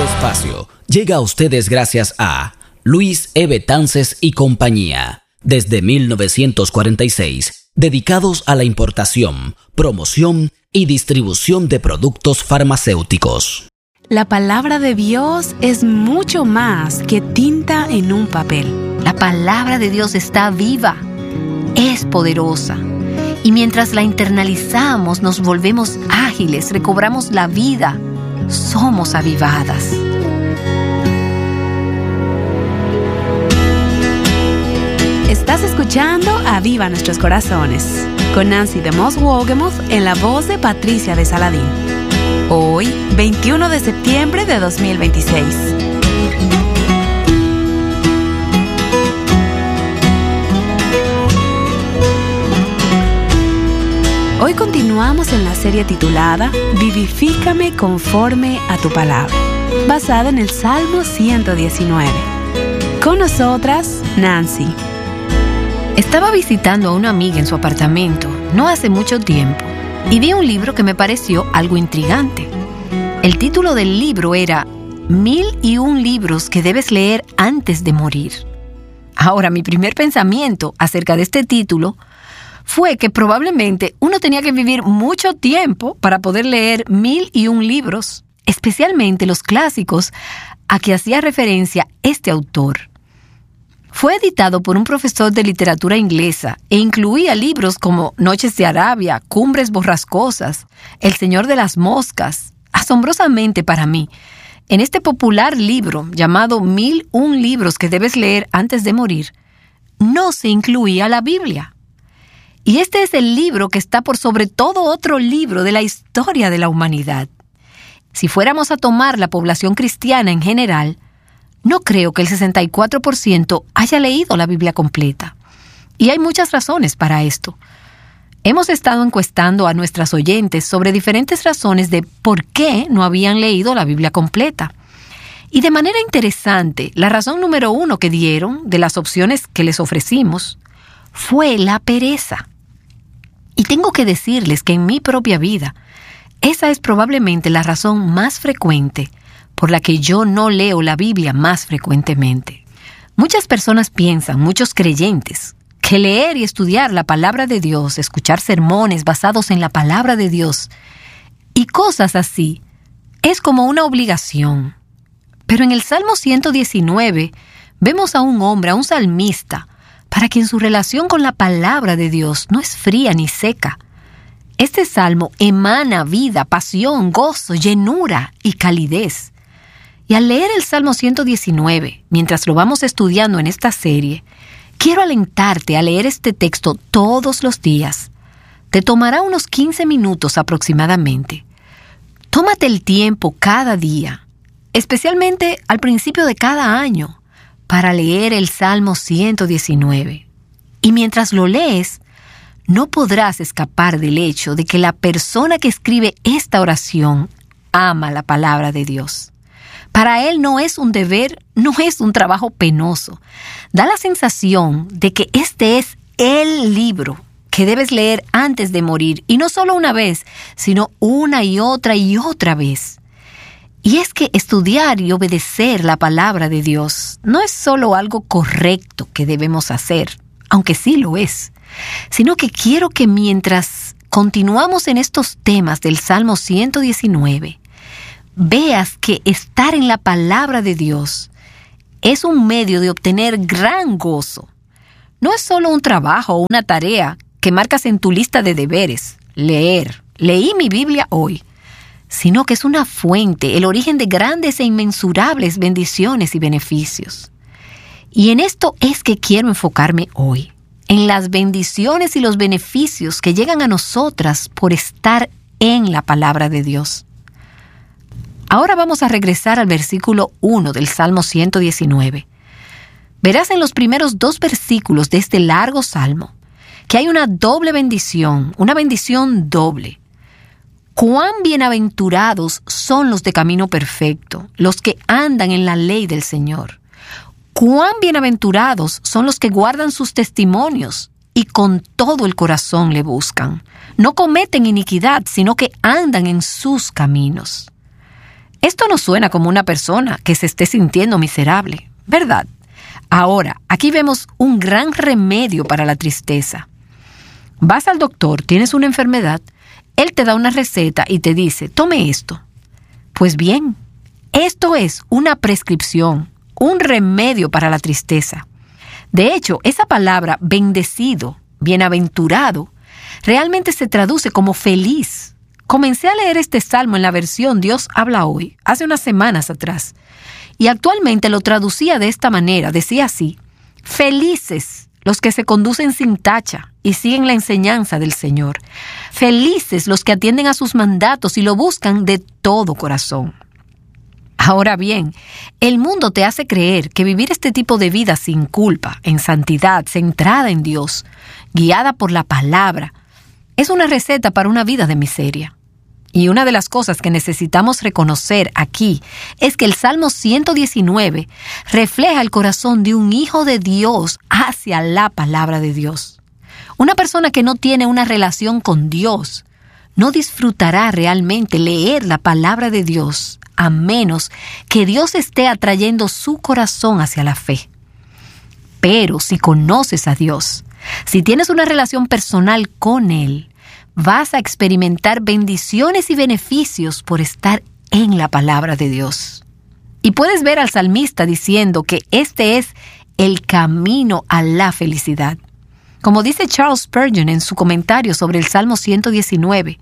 espacio llega a ustedes gracias a Luis E. Betances y compañía. Desde 1946, dedicados a la importación, promoción y distribución de productos farmacéuticos. La palabra de Dios es mucho más que tinta en un papel. La palabra de Dios está viva, es poderosa. Y mientras la internalizamos, nos volvemos ágiles, recobramos la vida, somos avivadas. Estás escuchando Aviva Nuestros Corazones, con Nancy DeMoss Wogemuth en la voz de Patricia de Saladín. Hoy, 21 de septiembre de 2026. Hoy continuamos en la serie titulada Vivifícame conforme a tu palabra, basada en el Salmo 119. Con nosotras, Nancy. Estaba visitando a una amiga en su apartamento no hace mucho tiempo y vi un libro que me pareció algo intrigante. El título del libro era 1001 libros que debes leer antes de morir. Ahora, mi primer pensamiento acerca de este título fue que probablemente uno tenía que vivir mucho tiempo para poder leer 1001 libros, especialmente los clásicos a que hacía referencia este autor. Fue editado por un profesor de literatura inglesa e incluía libros como Noches de Arabia, Cumbres Borrascosas, El Señor de las Moscas. Asombrosamente para mí, en este popular libro llamado 1001 libros que debes leer antes de morir, no se incluía la Biblia. Y este es el libro que está por sobre todo otro libro de la historia de la humanidad. Si fuéramos a tomar la población cristiana en general, no creo que el 64% haya leído la Biblia completa. Y hay muchas razones para esto. Hemos estado encuestando a nuestras oyentes sobre diferentes razones de por qué no habían leído la Biblia completa. Y de manera interesante, la razón número 1 que dieron de las opciones que les ofrecimos fue la pereza. Y tengo que decirles que en mi propia vida, esa es probablemente la razón más frecuente por la que yo no leo la Biblia más frecuentemente. Muchas personas piensan, muchos creyentes, que leer y estudiar la palabra de Dios, escuchar sermones basados en la palabra de Dios y cosas así, es como una obligación. Pero en el Salmo 119 vemos a un hombre, a un salmista, para quien su relación con la palabra de Dios no es fría ni seca. Este salmo emana vida, pasión, gozo, llenura y calidez. Y al leer el Salmo 119, mientras lo vamos estudiando en esta serie, quiero alentarte a leer este texto todos los días. Te tomará unos 15 minutos aproximadamente. Tómate el tiempo cada día, especialmente al principio de cada año, para leer el Salmo 119. Y mientras lo lees, no podrás escapar del hecho de que la persona que escribe esta oración ama la palabra de Dios. Para él no es un deber, no es un trabajo penoso. Da la sensación de que este es el libro que debes leer antes de morir, y no solo una vez, sino una y otra vez. Y es que estudiar y obedecer la palabra de Dios no es solo algo correcto que debemos hacer, aunque sí lo es, sino que quiero que mientras continuamos en estos temas del Salmo 119, veas que estar en la palabra de Dios es un medio de obtener gran gozo. No es solo un trabajo o una tarea que marcas en tu lista de deberes, leí mi Biblia hoy, sino que es una fuente, el origen de grandes e inmensurables bendiciones y beneficios. Y en esto es que quiero enfocarme hoy, en las bendiciones y los beneficios que llegan a nosotras por estar en la palabra de Dios. Ahora vamos a regresar al versículo 1 del Salmo 119. Verás en los primeros 2 versículos de este largo salmo que hay una doble bendición, una bendición doble. Cuán bienaventurados son los de camino perfecto, los que andan en la ley del Señor. Cuán bienaventurados son los que guardan sus testimonios y con todo el corazón le buscan. No cometen iniquidad, sino que andan en sus caminos. Esto no suena como una persona que se esté sintiendo miserable, ¿verdad? Ahora, aquí vemos un gran remedio para la tristeza. Vas al doctor, tienes una enfermedad, él te da una receta y te dice, tome esto. Pues bien, esto es una prescripción, un remedio para la tristeza. De hecho, esa palabra bendecido, bienaventurado, realmente se traduce como feliz. Comencé a leer este salmo en la versión Dios habla hoy, hace unas semanas atrás, y actualmente lo traducía de esta manera, decía así: felices los que se conducen sin tacha y siguen la enseñanza del Señor. Felices los que atienden a sus mandatos y lo buscan de todo corazón. Ahora bien, el mundo te hace creer que vivir este tipo de vida sin culpa, en santidad, centrada en Dios, guiada por la palabra, es una receta para una vida de miseria. Y una de las cosas que necesitamos reconocer aquí es que el Salmo 119 refleja el corazón de un hijo de Dios hacia la palabra de Dios. Una persona que no tiene una relación con Dios no disfrutará realmente leer la palabra de Dios a menos que Dios esté atrayendo su corazón hacia la fe. Pero si conoces a Dios, si tienes una relación personal con Él, vas a experimentar bendiciones y beneficios por estar en la palabra de Dios. Y puedes ver al salmista diciendo que este es el camino a la felicidad. Como dice Charles Spurgeon en su comentario sobre el Salmo 119,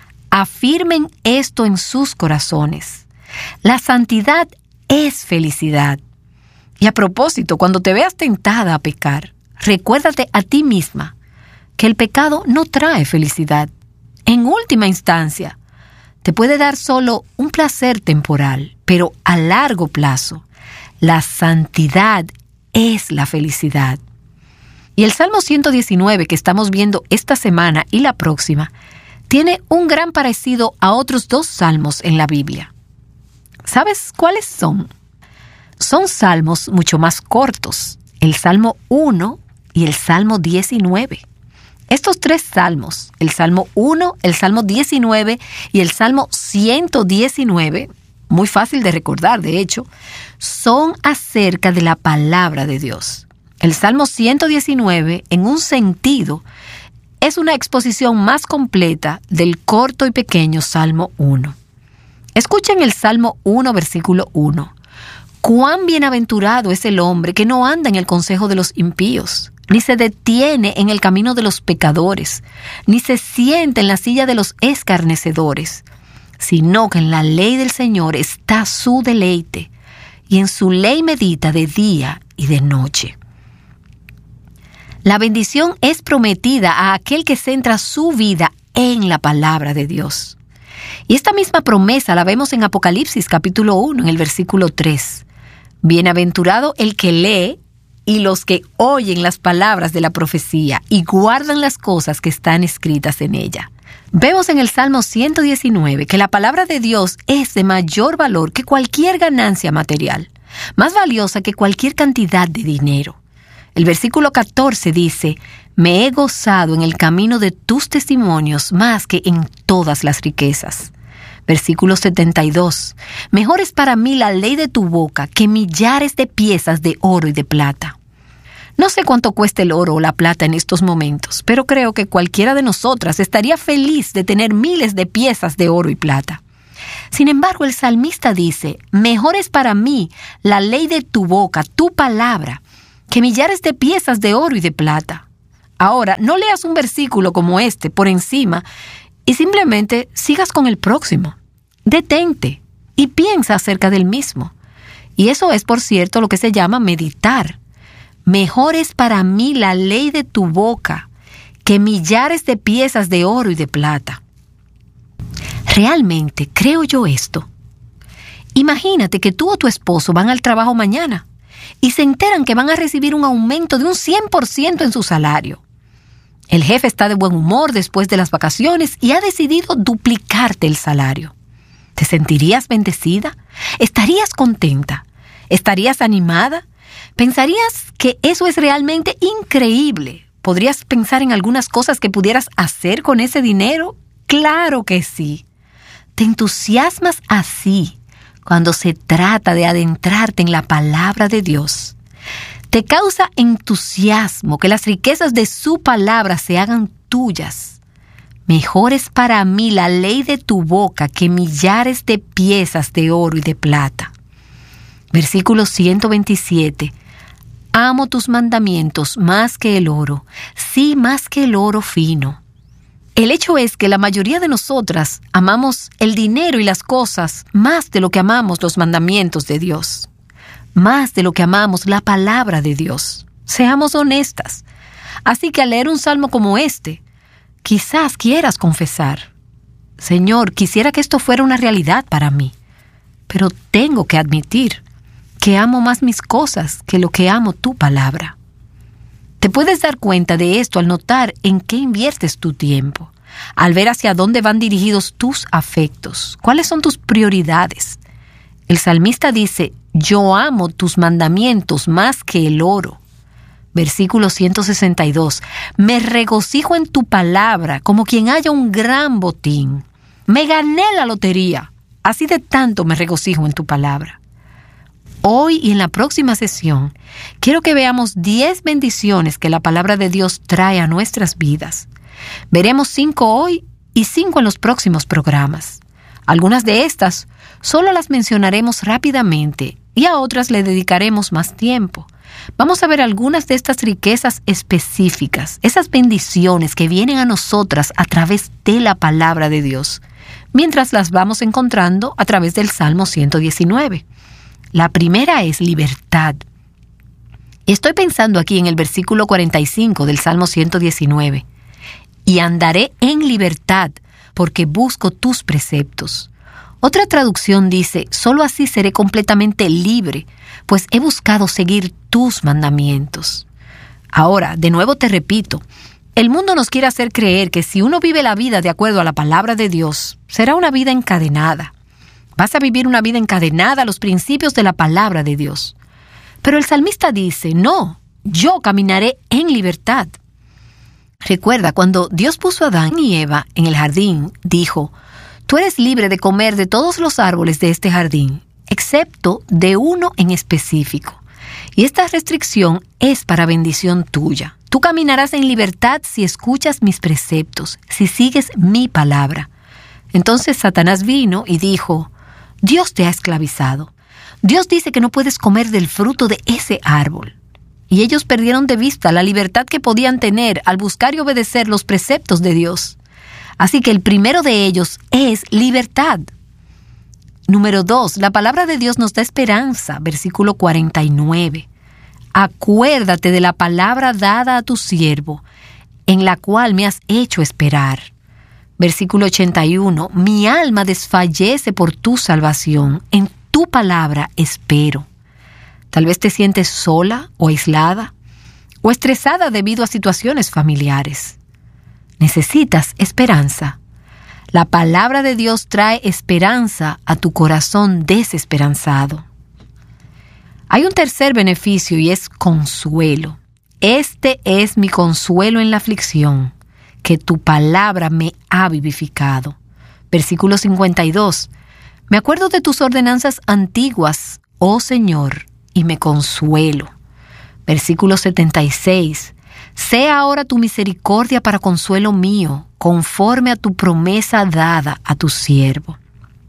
afirmen esto en sus corazones. La santidad es felicidad. Y a propósito, cuando te veas tentada a pecar, recuérdate a ti misma que el pecado no trae felicidad. En última instancia, te puede dar solo un placer temporal, pero a largo plazo, la santidad es la felicidad. Y el Salmo 119 que estamos viendo esta semana y la próxima, tiene un gran parecido a otros dos salmos en la Biblia. ¿Sabes cuáles son? Son salmos mucho más cortos, el Salmo 1 y el Salmo 19. Estos tres salmos, el Salmo 1, el Salmo 19 y el Salmo 119, muy fácil de recordar de hecho, son acerca de la palabra de Dios. El Salmo 119, en un sentido, es una exposición más completa del corto y pequeño Salmo 1. Escuchen el Salmo 1, versículo 1. «Cuán bienaventurado es el hombre que no anda en el consejo de los impíos, ni se detiene en el camino de los pecadores, ni se sienta en la silla de los escarnecedores, sino que en la ley del Señor está su deleite, y en su ley medita de día y de noche». La bendición es prometida a aquel que centra su vida en la palabra de Dios. Y esta misma promesa la vemos en Apocalipsis capítulo 1, en el versículo 3. Bienaventurado el que lee y los que oyen las palabras de la profecía y guardan las cosas que están escritas en ella. Vemos en el Salmo 119 que la palabra de Dios es de mayor valor que cualquier ganancia material, más valiosa que cualquier cantidad de dinero. El versículo 14 dice: «Me he gozado en el camino de tus testimonios más que en todas las riquezas». Versículo 72. «Mejor es para mí la ley de tu boca que millares de piezas de oro y de plata». No sé cuánto cuesta el oro o la plata en estos momentos, pero creo que cualquiera de nosotras estaría feliz de tener miles de piezas de oro y plata. Sin embargo, el salmista dice: «Mejor es para mí la ley de tu boca, tu palabra, que millares de piezas de oro y de plata». Ahora, no leas un versículo como este por encima y simplemente sigas con el próximo. Detente y piensa acerca del mismo. Y eso es, por cierto, lo que se llama meditar. Mejor es para mí la ley de tu boca que millares de piezas de oro y de plata. ¿Realmente creo yo esto? Imagínate que tú o tu esposo van al trabajo mañana y se enteran que van a recibir un aumento de un 100% en su salario. El jefe está de buen humor después de las vacaciones y ha decidido duplicarte el salario. ¿Te sentirías bendecida? ¿Estarías contenta? ¿Estarías animada? ¿Pensarías que eso es realmente increíble? ¿Podrías pensar en algunas cosas que pudieras hacer con ese dinero? ¡Claro que sí! Te entusiasmas así cuando se trata de adentrarte en la palabra de Dios. Te causa entusiasmo que las riquezas de su palabra se hagan tuyas. Mejor es para mí la ley de tu boca que millares de piezas de oro y de plata. Versículo 127. Amo tus mandamientos más que el oro, sí, más que el oro fino. El hecho es que la mayoría de nosotras amamos el dinero y las cosas más de lo que amamos los mandamientos de Dios, más de lo que amamos la palabra de Dios. Seamos honestas. Así que al leer un salmo como este, quizás quieras confesar: Señor, quisiera que esto fuera una realidad para mí, pero tengo que admitir que amo más mis cosas que lo que amo tu palabra. Te puedes dar cuenta de esto al notar en qué inviertes tu tiempo, al ver hacia dónde van dirigidos tus afectos, cuáles son tus prioridades. El salmista dice: yo amo tus mandamientos más que el oro. Versículo 162. Me regocijo en tu palabra como quien haya un gran botín. Me gané la lotería. Así de tanto me regocijo en tu palabra. Hoy y en la próxima sesión, quiero que veamos 10 bendiciones que la palabra de Dios trae a nuestras vidas. Veremos 5 hoy y 5 en los próximos programas. Algunas de estas solo las mencionaremos rápidamente y a otras le dedicaremos más tiempo. Vamos a ver algunas de estas riquezas específicas, esas bendiciones que vienen a nosotras a través de la palabra de Dios, mientras las vamos encontrando a través del Salmo 119. La primera es libertad. Estoy pensando aquí en el versículo 45 del Salmo 119. Y andaré en libertad, porque busco tus preceptos. Otra traducción dice: solo así seré completamente libre, pues he buscado seguir tus mandamientos. Ahora, de nuevo te repito, el mundo nos quiere hacer creer que si uno vive la vida de acuerdo a la palabra de Dios, será una vida encadenada. Vas a vivir una vida encadenada a los principios de la palabra de Dios. Pero el salmista dice: no, yo caminaré en libertad. Recuerda, cuando Dios puso a Adán y Eva en el jardín, dijo: tú eres libre de comer de todos los árboles de este jardín, excepto de uno en específico. Y esta restricción es para bendición tuya. Tú caminarás en libertad si escuchas mis preceptos, si sigues mi palabra. Entonces Satanás vino y dijo: Dios te ha esclavizado. Dios dice que no puedes comer del fruto de ese árbol. Y ellos perdieron de vista la libertad que podían tener al buscar y obedecer los preceptos de Dios. Así que el primero de ellos es libertad. Número 2, la palabra de Dios nos da esperanza. Versículo 49. Acuérdate de la palabra dada a tu siervo, en la cual me has hecho esperar. Versículo 81. Mi alma desfallece por tu salvación. En tu palabra espero. Tal vez te sientes sola o aislada o estresada debido a situaciones familiares. Necesitas esperanza. La palabra de Dios trae esperanza a tu corazón desesperanzado. Hay un tercer beneficio y es consuelo. Este es mi consuelo en la aflicción, que tu palabra me ha vivificado. Versículo 52. Me acuerdo de tus ordenanzas antiguas, oh Señor, y me consuelo. Versículo 76. Sea ahora tu misericordia para consuelo mío, conforme a tu promesa dada a tu siervo.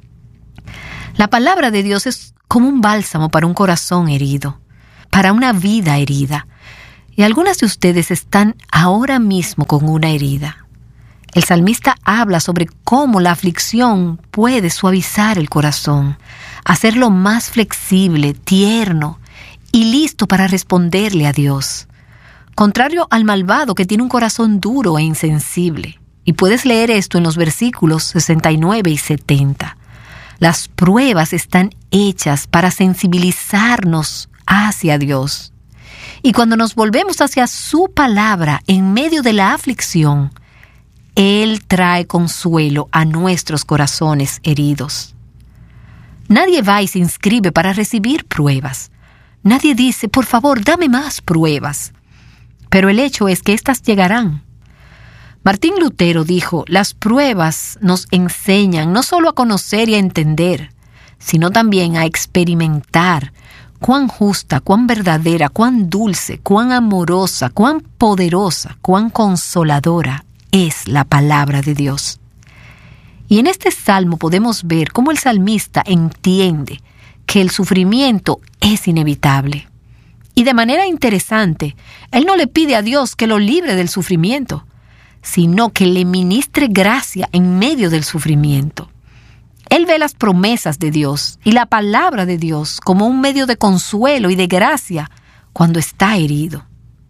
La palabra de Dios es como un bálsamo para un corazón herido, para una vida herida. Y algunas de ustedes están ahora mismo con una herida. El salmista habla sobre cómo la aflicción puede suavizar el corazón, hacerlo más flexible, tierno y listo para responderle a Dios. Contrario al malvado que tiene un corazón duro e insensible. Y puedes leer esto en los versículos 69 y 70. Las pruebas están hechas para sensibilizarnos hacia Dios. Y cuando nos volvemos hacia su palabra en medio de la aflicción, Él trae consuelo a nuestros corazones heridos. Nadie va y se inscribe para recibir pruebas. Nadie dice: por favor, dame más pruebas. Pero el hecho es que éstas llegarán. Martín Lutero dijo: las pruebas nos enseñan no solo a conocer y a entender, sino también a experimentar cuán justa, cuán verdadera, cuán dulce, cuán amorosa, cuán poderosa, cuán consoladora es la palabra de Dios. Y en este salmo podemos ver cómo el salmista entiende que el sufrimiento es inevitable. Y de manera interesante, él no le pide a Dios que lo libre del sufrimiento, sino que le ministre gracia en medio del sufrimiento. Él ve las promesas de Dios y la palabra de Dios como un medio de consuelo y de gracia cuando está herido.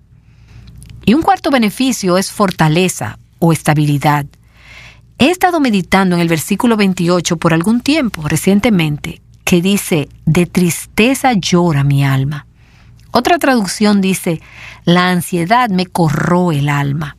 Y un cuarto beneficio es fortaleza o estabilidad. He estado meditando en el versículo 28 por algún tiempo recientemente, que dice, de tristeza llora mi alma. Otra traducción dice, la ansiedad me corroe el alma.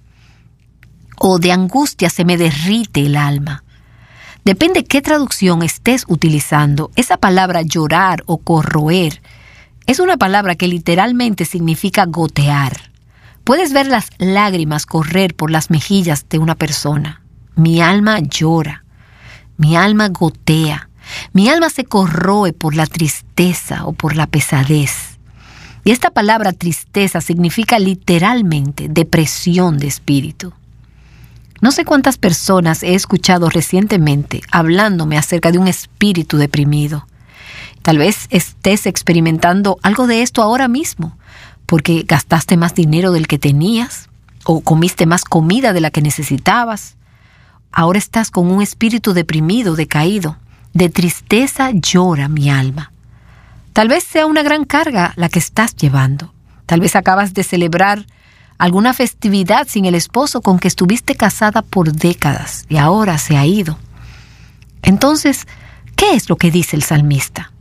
O de angustia se me derrite el alma. Depende qué traducción estés utilizando. Esa palabra llorar o corroer es una palabra que literalmente significa gotear. Puedes ver las lágrimas correr por las mejillas de una persona. Mi alma llora, mi alma gotea, mi alma se corroe por la tristeza o por la pesadez. Y esta palabra tristeza significa literalmente depresión de espíritu. No sé cuántas personas he escuchado recientemente hablándome acerca de un espíritu deprimido. Tal vez estés experimentando algo de esto ahora mismo, porque gastaste más dinero del que tenías, o comiste más comida de la que necesitabas. Ahora estás con un espíritu deprimido, decaído. De tristeza llora mi alma. Tal vez sea una gran carga la que estás llevando. Tal vez acabas de celebrar alguna festividad sin el esposo con que estuviste casada por décadas y ahora se ha ido. Entonces, ¿qué es lo que dice el salmista?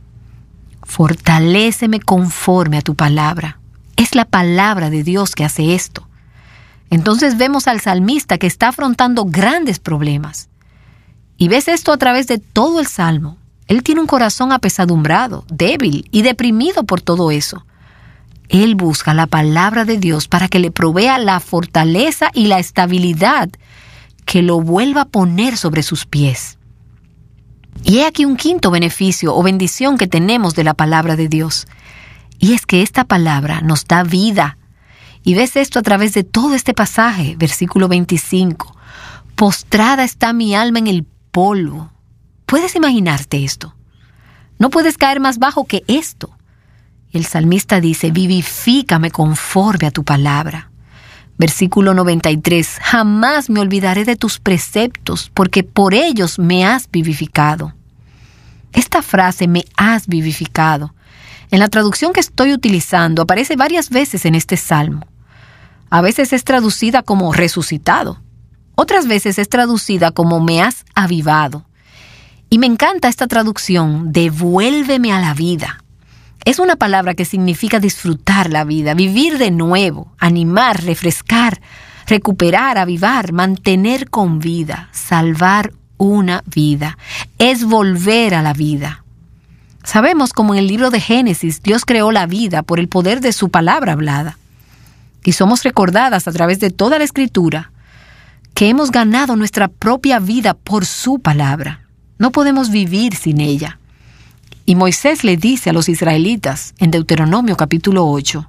Fortaléceme conforme a tu palabra. Es la palabra de Dios que hace esto. Entonces vemos al salmista que está afrontando grandes problemas. Y ves esto a través de todo el salmo. Él tiene un corazón apesadumbrado, débil y deprimido por todo eso. Él busca la palabra de Dios para que le provea la fortaleza y la estabilidad que lo vuelva a poner sobre sus pies. Y he aquí un quinto beneficio o bendición que tenemos de la palabra de Dios. Y es que esta palabra nos da vida. Y ves esto a través de todo este pasaje, versículo 25. Postrada está mi alma en el polvo. ¿Puedes imaginarte esto? No puedes caer más bajo que esto. El salmista dice, vivifícame conforme a tu palabra. Versículo 93, jamás me olvidaré de tus preceptos, porque por ellos me has vivificado. Esta frase, me has vivificado, en la traducción que estoy utilizando, aparece varias veces en este salmo. A veces es traducida como resucitado. Otras veces es traducida como me has avivado. Y me encanta esta traducción, devuélveme a la vida. Es una palabra que significa disfrutar la vida, vivir de nuevo, animar, refrescar, recuperar, avivar, mantener con vida, salvar una vida. Es volver a la vida. Sabemos como en el libro de Génesis, Dios creó la vida por el poder de su palabra hablada. Y somos recordadas a través de toda la Escritura que hemos ganado nuestra propia vida por su palabra. No podemos vivir sin ella. Y Moisés le dice a los israelitas en Deuteronomio capítulo 8,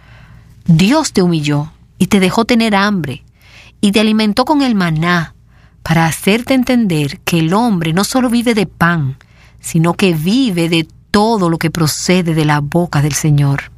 Dios te humilló y te dejó tener hambre y te alimentó con el maná para hacerte entender que el hombre no solo vive de pan, sino que vive de todo lo que procede de la boca del Señor.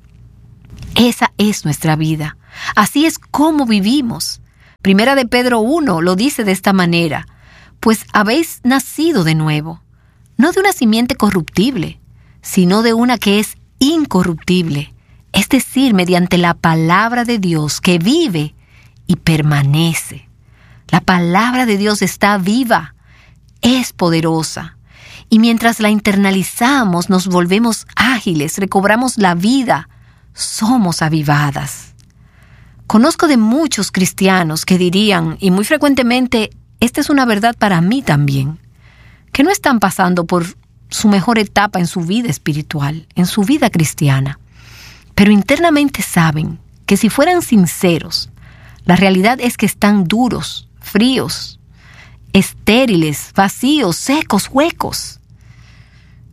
Esa es nuestra vida. Así es como vivimos. Primera de Pedro 1 lo dice de esta manera, pues habéis nacido de nuevo, no de una simiente corruptible, sino de una que es incorruptible, es decir, mediante la palabra de Dios que vive y permanece. La palabra de Dios está viva, es poderosa, y mientras la internalizamos nos volvemos ágiles, recobramos la vida, somos avivadas. Conozco de muchos cristianos que dirían, y muy frecuentemente, esta es una verdad para mí también, que no están pasando por su mejor etapa en su vida espiritual, en su vida cristiana, pero internamente saben que si fueran sinceros, la realidad es que están duros, fríos, estériles, vacíos, secos, huecos.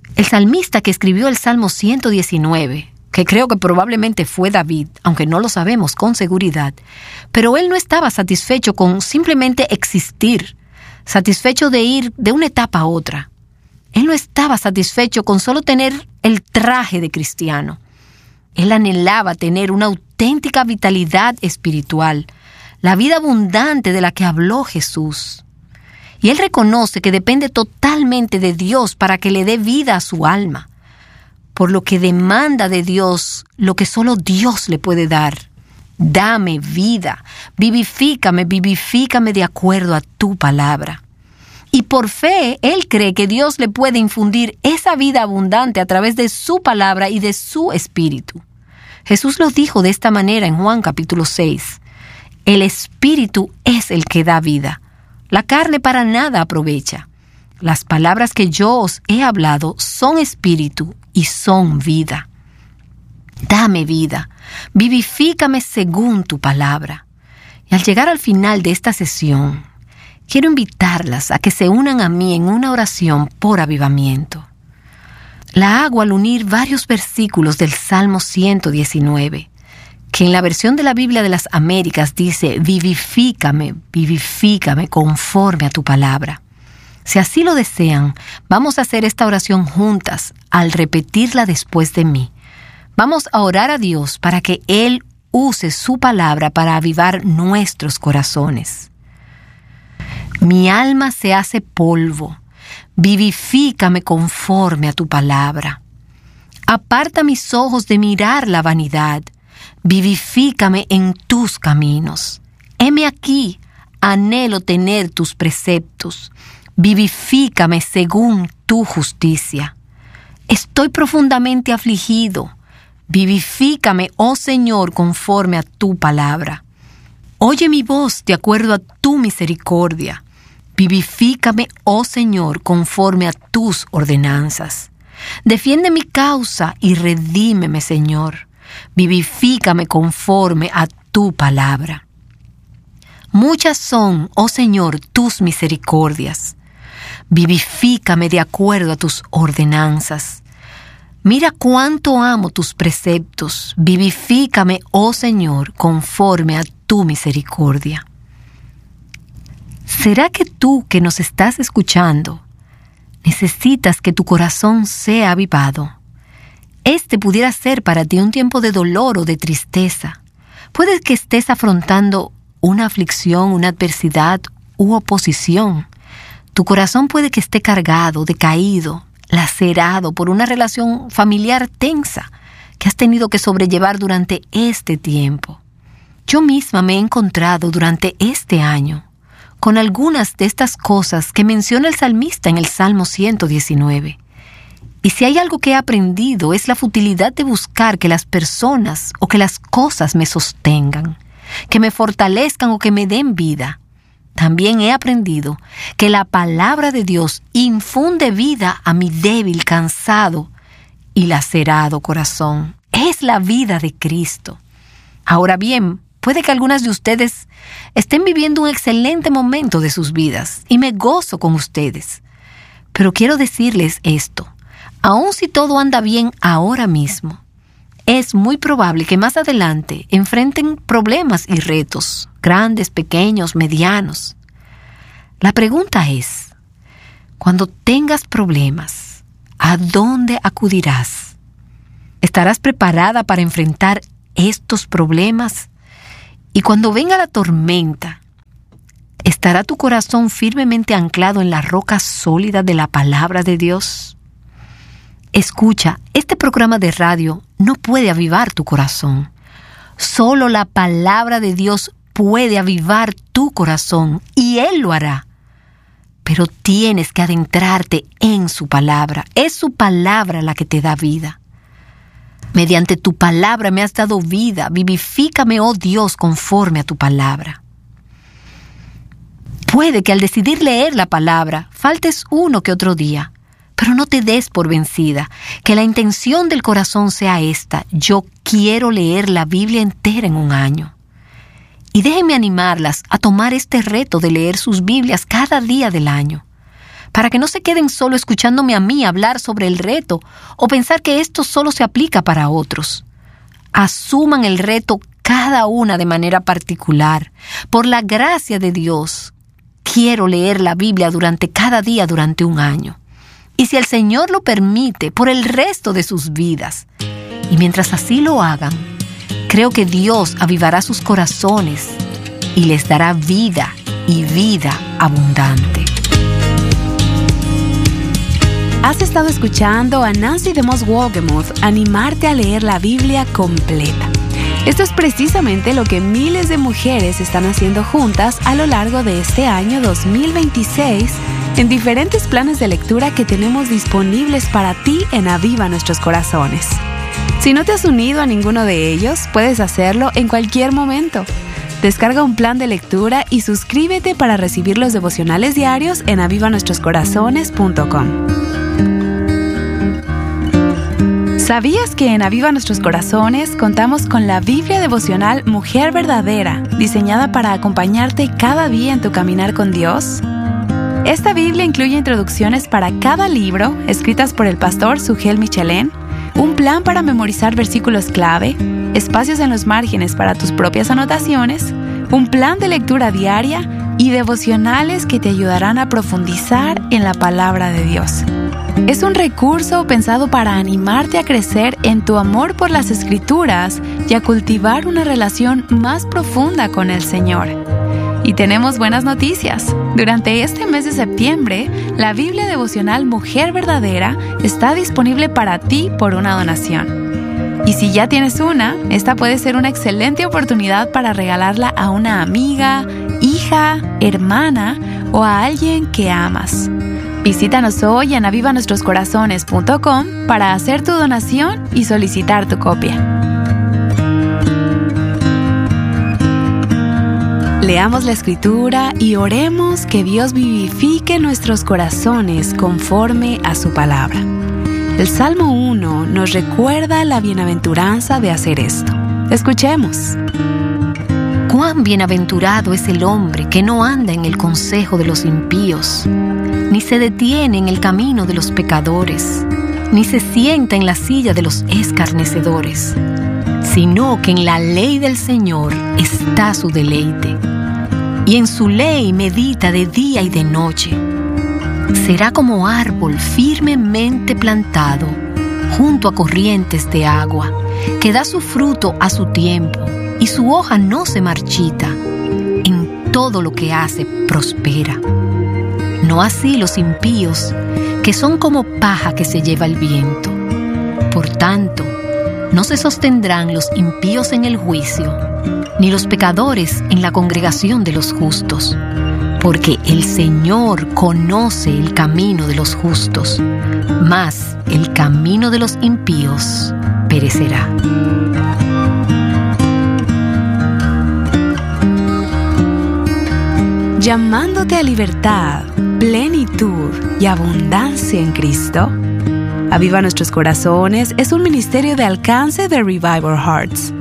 El salmista que escribió el Salmo 119, que creo que probablemente fue David, aunque no lo sabemos con seguridad, pero él no estaba satisfecho con simplemente existir, satisfecho de ir de una etapa a otra. Él no estaba satisfecho con solo tener el traje de cristiano. Él anhelaba tener una auténtica vitalidad espiritual, la vida abundante de la que habló Jesús. Y él reconoce que depende totalmente de Dios para que le dé vida a su alma, por lo que demanda de Dios lo que solo Dios le puede dar. Dame vida, vivifícame de acuerdo a tu palabra. Y por fe, él cree que Dios le puede infundir esa vida abundante a través de su palabra y de su espíritu. Jesús lo dijo de esta manera en Juan capítulo 6. El espíritu es el que da vida. La carne para nada aprovecha. Las palabras que yo os he hablado son espíritu y son vida. Dame vida, vivifícame según tu palabra. Y al llegar al final de esta sesión, quiero invitarlas a que se unan a mí en una oración por avivamiento. La hago al unir varios versículos del Salmo 119, que en la versión de la Biblia de las Américas dice: vivifícame conforme a tu palabra. Si así lo desean, vamos a hacer esta oración juntas al repetirla después de mí. Vamos a orar a Dios para que Él use su palabra para avivar nuestros corazones. Mi alma se hace polvo, vivifícame conforme a tu palabra. Aparta mis ojos de mirar la vanidad, vivifícame en tus caminos. Heme aquí, anhelo tener tus preceptos, vivifícame según tu justicia. Estoy profundamente afligido, vivifícame, oh Señor, conforme a tu palabra. Oye mi voz de acuerdo a tu misericordia. Vivifícame, oh Señor, conforme a tus ordenanzas. Defiende mi causa y redímeme, Señor. Vivifícame conforme a tu palabra. Muchas son, oh Señor, tus misericordias. Vivifícame de acuerdo a tus ordenanzas. Mira cuánto amo tus preceptos. Vivifícame, oh Señor, conforme a tu misericordia. ¿Será que tú que nos estás escuchando necesitas que tu corazón sea avivado? Este pudiera ser para ti un tiempo de dolor o de tristeza. Puede que estés afrontando una aflicción, una adversidad u oposición. Tu corazón puede que esté cargado, decaído, lacerado por una relación familiar tensa que has tenido que sobrellevar durante este tiempo. Yo misma me he encontrado durante este año con algunas de estas cosas que menciona el salmista en el Salmo 119. Y si hay algo que he aprendido es la futilidad de buscar que las personas o que las cosas me sostengan, que me fortalezcan o que me den vida. También he aprendido que la palabra de Dios infunde vida a mi débil, cansado y lacerado corazón. Es la vida de Cristo. Ahora bien, puede que algunas de ustedes estén viviendo un excelente momento de sus vidas y me gozo con ustedes. Pero quiero decirles esto. Aun si todo anda bien ahora mismo, es muy probable que más adelante enfrenten problemas y retos, grandes, pequeños, medianos. La pregunta es, cuando tengas problemas, ¿a dónde acudirás? ¿Estarás preparada para enfrentar estos problemas? Y cuando venga la tormenta, ¿estará tu corazón firmemente anclado en la roca sólida de la palabra de Dios? Escucha, este programa de radio no puede avivar tu corazón. Solo la palabra de Dios puede avivar tu corazón y Él lo hará. Pero tienes que adentrarte en su palabra. Es su palabra la que te da vida. Mediante tu palabra me has dado vida. Vivifícame, oh Dios, conforme a tu palabra. Puede que al decidir leer la palabra faltes uno que otro día, pero no te des por vencida. Que la intención del corazón sea esta: yo quiero leer la Biblia entera en un año. Y déjenme animarlas a tomar este reto de leer sus Biblias cada día del año. para que no se queden solo escuchándome a mí hablar sobre el reto o pensar que esto solo se aplica para otros. Asuman el reto cada una de manera particular. Por la gracia de Dios, quiero leer la Biblia durante cada día durante un año. Y si el Señor lo permite, por el resto de sus vidas. Y mientras así lo hagan, creo que Dios avivará sus corazones y les dará vida y vida abundante. Has estado escuchando a Nancy DeMoss Wolgemuth animarte a leer la Biblia completa. Esto es precisamente lo que miles de mujeres están haciendo juntas a lo largo de este año 2026 en diferentes planes de lectura que tenemos disponibles para ti en Aviva Nuestros Corazones. Si no te has unido a ninguno de ellos, puedes hacerlo en cualquier momento. Descarga un plan de lectura y suscríbete para recibir los devocionales diarios en avivanuestroscorazones.com. ¿Sabías que en Aviva Nuestros Corazones contamos con la Biblia devocional Mujer Verdadera, diseñada para acompañarte cada día en tu caminar con Dios? Esta Biblia incluye introducciones para cada libro, escritas por el pastor Sugel Michelén, un plan para memorizar versículos clave, espacios en los márgenes para tus propias anotaciones, un plan de lectura diaria y devocionales que te ayudarán a profundizar en la palabra de Dios. Es un recurso pensado para animarte a crecer en tu amor por las Escrituras y a cultivar una relación más profunda con el Señor. Y tenemos buenas noticias. Durante este mes de septiembre, la Biblia devocional Mujer Verdadera está disponible para ti por una donación. Y si ya tienes una, esta puede ser una excelente oportunidad para regalarla a una amiga, hija, hermana o a alguien que amas. Visítanos hoy en avivanuestroscorazones.com para hacer tu donación y solicitar tu copia. Leamos la Escritura y oremos que Dios vivifique nuestros corazones conforme a su palabra. El Salmo 1 nos recuerda la bienaventuranza de hacer esto. Escuchemos. Cuán bienaventurado es el hombre que no anda en el consejo de los impíos, ni se detiene en el camino de los pecadores, ni se sienta en la silla de los escarnecedores, sino que en la ley del Señor está su deleite, y en su ley medita de día y de noche. Será como árbol firmemente plantado junto a corrientes de agua, que da su fruto a su tiempo, y su hoja no se marchita. En todo lo que hace prospera. No así los impíos, que son como paja que se lleva el viento. Por tanto, no se sostendrán los impíos en el juicio, ni los pecadores en la congregación de los justos. Porque el Señor conoce el camino de los justos, mas el camino de los impíos perecerá. Llamándote a libertad, plenitud y abundancia en Cristo. Aviva Nuestros Corazones es un ministerio de alcance de Revival Hearts.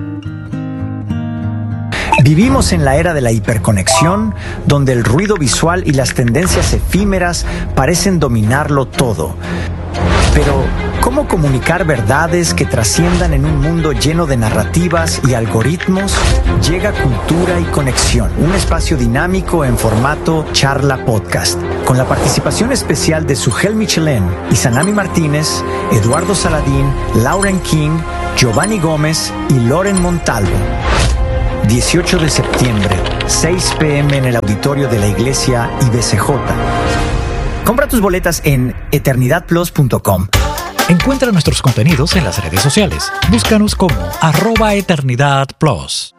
Vivimos en la era de la hiperconexión, donde el ruido visual y las tendencias efímeras parecen dominarlo todo. Pero, ¿cómo comunicar verdades que trasciendan en un mundo lleno de narrativas y algoritmos? Llega Cultura y Conexión, un espacio dinámico en formato charla podcast, con la participación especial de Sugel Michelén, Izanami Martínez, Eduardo Saladín, Lauren King, Giovanni Gómez y Loren Montalvo. 18 de septiembre, 6 p.m. en el auditorio de la iglesia IBCJ. Compra tus boletas en eternidadplus.com. Encuentra nuestros contenidos en las redes sociales. Búscanos como @eternidadplus.